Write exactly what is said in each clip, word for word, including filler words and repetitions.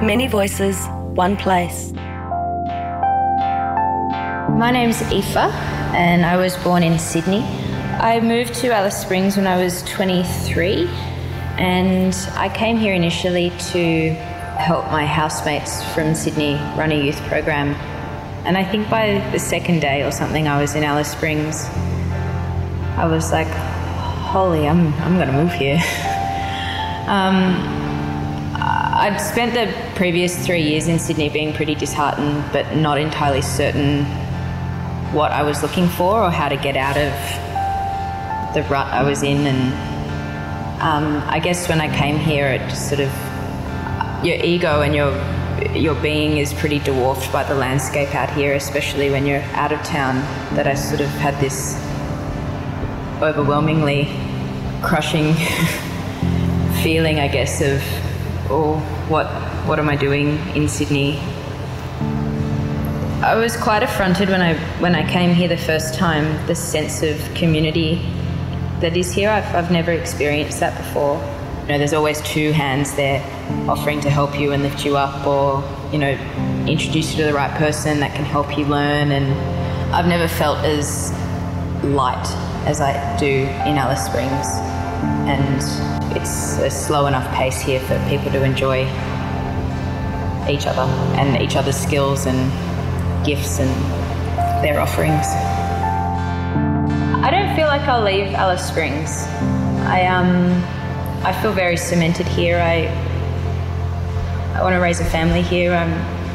Many voices, one place. My name's Aoife and I was born in Sydney. I moved to Alice Springs when I was twenty-three and I came here initially to help my housemates from Sydney run a youth program. And I think by the second day or something I was in Alice Springs, I was like, holy, I'm, I'm going to move here. um, I'd spent the previous three years in Sydney being pretty disheartened, but not entirely certain what I was looking for or how to get out of the rut I was in. And um, I guess when I came here, it just sort of, your ego and your your being is pretty dwarfed by the landscape out here, especially when you're out of town, that I sort of had this overwhelmingly crushing feeling, I guess, of, oh, what what am I doing in Sydney? I was quite affronted when I when I came here the first time, the sense of community that is here. I've, I've never experienced that before. You know, there's always two hands there offering to help you and lift you up, or, you know, introduce you to the right person that can help you learn. And I've never felt as light as I do in Alice Springs. And it's a slow enough pace here for people to enjoy each other and each other's skills and gifts and their offerings. I don't feel like I'll leave Alice Springs. I um I feel very cemented here. I I want to raise a family here. I'm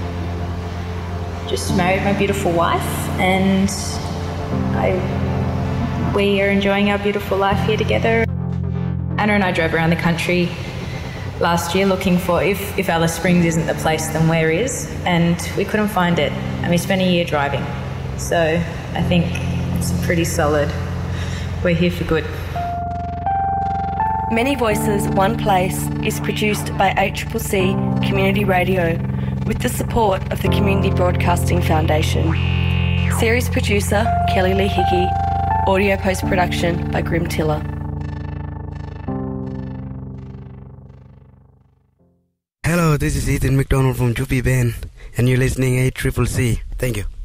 just married my beautiful wife, and I we are enjoying our beautiful life here together. Anna and I drove around the country last year looking for, if, if Alice Springs isn't the place, then where is? And we couldn't find it. And we spent a year driving. So I think it's pretty solid. We're here for good. Many Voices, One Place is produced by A C C C Community Radio with the support of the Community Broadcasting Foundation. Series producer Kelly Lee Hickey. Audio post-production by Grim Tiller. Hello, this is Ethan McDonald from Juppie Band, and you're listening A C C C. Thank you.